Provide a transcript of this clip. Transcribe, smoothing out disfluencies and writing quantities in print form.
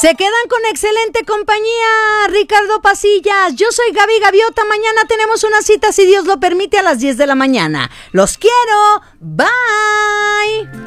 Se quedan con excelente compañía, Ricardo Pasillas. Yo soy Gaby Gaviota. Mañana tenemos una cita, si Dios lo permite, a las 10 de la mañana. Los quiero. Bye.